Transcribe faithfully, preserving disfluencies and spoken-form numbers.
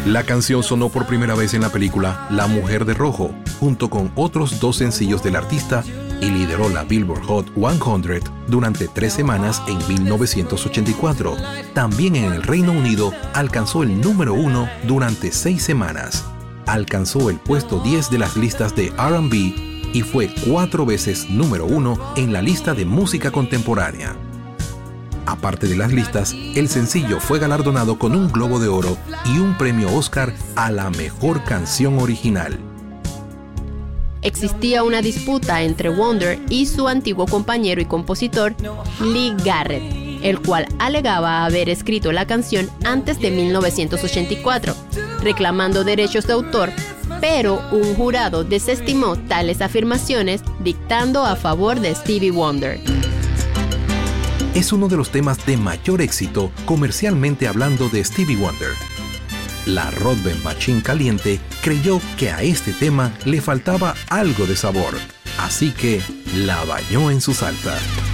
La canción sonó por primera vez en la película La Mujer de Rojo, junto con otros dos sencillos del artista, y lideró la Billboard Hot cien durante tres semanas en mil novecientos ochenta y cuatro. También en el Reino Unido alcanzó el número uno durante seis semanas. Alcanzó el puesto diez de las listas de R and B y fue cuatro veces número uno en la lista de música contemporánea. Aparte de las listas, el sencillo fue galardonado con un Globo de Oro y un premio Oscar a la mejor canción original. Existía una disputa entre Wonder y su antiguo compañero y compositor Lee Garrett, el cual alegaba haber escrito la canción antes de mil novecientos ochenta y cuatro, reclamando derechos de autor, pero un jurado desestimó tales afirmaciones, dictando a favor de Stevie Wonder. Es uno de los temas de mayor éxito comercialmente hablando de Stevie Wonder. La Rodman Machine caliente creyó que a este tema le faltaba algo de sabor, así que la bañó en su salsa.